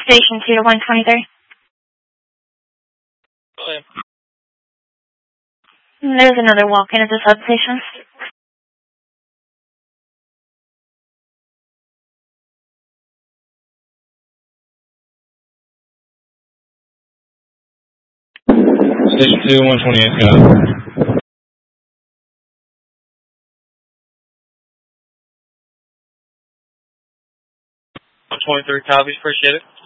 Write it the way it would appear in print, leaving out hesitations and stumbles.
Station 2 to 123. Go ahead. There's another walk-in at the substation. Station 2, 128, got it. 123 copies, appreciate it.